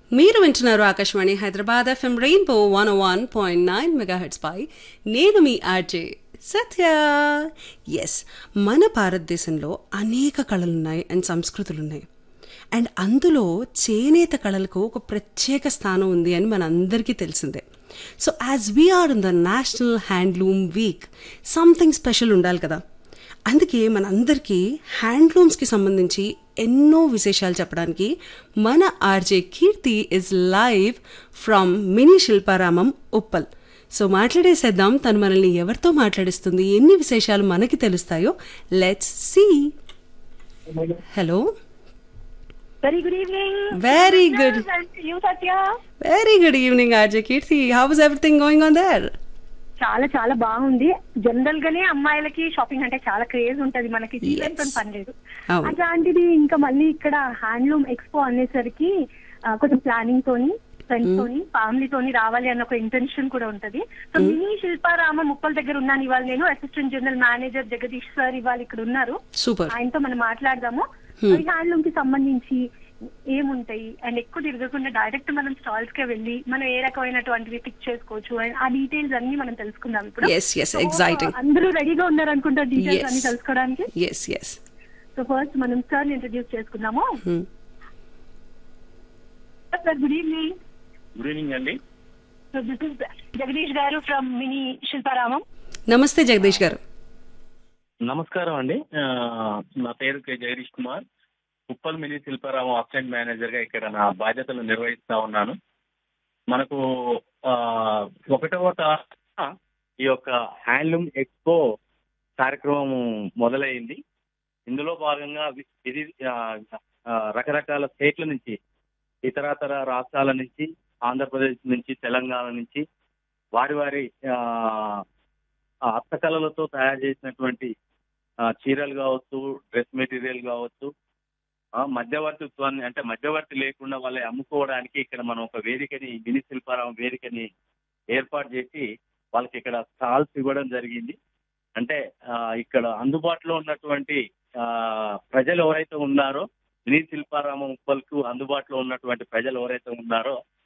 మీరు వింటున్నారు Akashvani Hyderabad FM rainbow 101.9 megahertz పై నేను మీ ఆర్జే సత్య. ఎస్, మన భారతదేశంలో అనేక కళలున్నాయి అండ్ సంస్కృతులున్నాయి. అండ్ అందులో చేనేత కళలకు ఒక ప్రత్యేక స్థానం ఉంది అని మనందరికీ తెలిసిందే. So as we are in the national handloom week, something special ఉండాలి కదా. అందుకే మనందరికీ హ్యాండ్లూమ్స్కి సంబంధించి ఎన్నో విశేషాలు చెప్పడానికి మన RJ Keerthi is live from mini Shilparamam Uppal. So మాట్లాడేసేద్దాం తను మనల్ని ఎవరితో మాట్లాడిస్తుంది, ఎన్ని విశేషాలు మనకి తెలుస్తాయో. Let's see. Hello. Very good evening. Very good. You, Satya. Very good evening, RJ Kirti. How is everything going on there? చాలా చాలా బాగుంది. జనరల్ గానే అమ్మాయిలకి షాపింగ్ అంటే చాలా క్రేజ్ ఉంటది, మనకి సీజన్ తో పని లేదు. అలాంటిది ఇంకా మళ్ళీ ఇక్కడ హ్యాండ్లూమ్ ఎక్స్పో అనేసరికి కొంచెం ప్లానింగ్ తోని, ఫ్రెండ్స్ తోని, ఫ్యామిలీ తోని రావాలి అన్న ఒక ఇంటెన్షన్ కూడా ఉంటది. సో మినీ శిల్పారామం ముప్పల్ దగ్గర ఉన్నాను ఇవాళ. నేను assistant general manager Jagadish sir ఇవాళ ఇక్కడ ఉన్నారు. సూపర్. ఆయనతో మనం మాట్లాడదాము. హ్యాండ్లూమ్ కి సంబంధించి ఏముంటాయి అండ్ ఎక్కువ తిరగకుండా డైరెక్ట్ మనం స్టాల్స్ కే వెళ్ళి మనం ఏ రకమైనటువంటివి పిక్ చేసుకోవచ్చు అండ్ ఆ డీటెయిల్స్ అన్ని మనం తెలుసుకుందాం ఇప్పుడు. అందరూ రెడీగా ఉన్నారు అనుకుంటా డీటెయిల్స్ అన్ని తెలుసుకోవడానికి. సో ఫస్ట్ మనం సార్ ఇంట్రడ్యూస్ చేసుకుందాము. Sir good evening. Good evening అండి. సో దిస్ ఇస్ జగదీష్ గారు ఫ్రమ్ మినీ శిల్పారామం. నమస్తే జగదీష్ గారు. నమస్కారం అండి. నా పేరు K Jagadish Kumar. Uppal mini Shilparamam assistant manager గా ఇక్కడ నా బాధ్యతలు నిర్వహిస్తా ఉన్నాను. మనకు 1వ తారీఖున ఈ యొక్క హ్యాండ్లూమ్ ఎక్స్పో కార్యక్రమం మొదలైంది. ఇందులో భాగంగా ఇది రకరకాల స్టేట్ల నుంచి, ఇతరతర రాష్ట్రాల నుంచి, ఆంధ్రప్రదేశ్ నుంచి, తెలంగాణ నుంచి వారి వారి హస్తకళలతో తయారు చేసినటువంటి చీరలు కావచ్చు, డ్రెస్ మెటీరియల్ కావచ్చు, మధ్యవర్తిత్వాన్ని అంటే మధ్యవర్తి లేకుండా వాళ్ళని అమ్ముకోవడానికి ఇక్కడ మనం ఒక వేదికని, మినీ శిల్పారామం వేదికని ఏర్పాటు చేసి వాళ్ళకి ఇక్కడ స్టాల్స్ ఇవ్వడం జరిగింది. అంటే ఇక్కడ అందుబాటులో ఉన్నటువంటి ప్రజలు ఎవరైతే ఉన్నారో, మినీ శిల్పారామం ఉప్పల్కు అందుబాటులో ఉన్నటువంటి ప్రజలు ఎవరైతే ఉన్నారో